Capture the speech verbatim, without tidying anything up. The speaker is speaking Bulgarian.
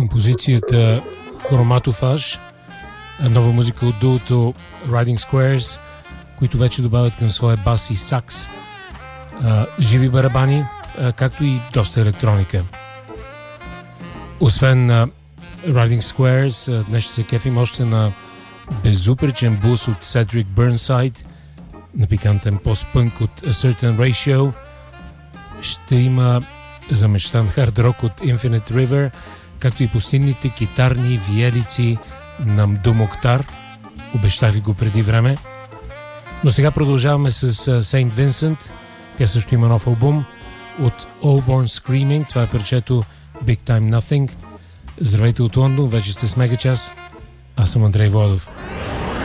композицията Хроматофаж, нова музика от дуото Riding Squares, които вече добавят към своя бас и сакс а, живи барабани, а, както и доста електроника. Освен а, Riding Squares, а, днес ще се кефим още на безупречен блус от Cedric Burnside, на пикантен пост-пънк от A Certain Ratio. Ще има замечтан хард рок от Infinite River, както и пустинните китарни виелици на Мду Моктар. Обещах ви го преди време. Но сега продължаваме с Saint Vincent. Тя също има нов албум от All Born Screaming. Това е парчето Big Time Nothing. Здравейте от Лондон, вече сте с Мегачас. Аз съм Андрей Водов.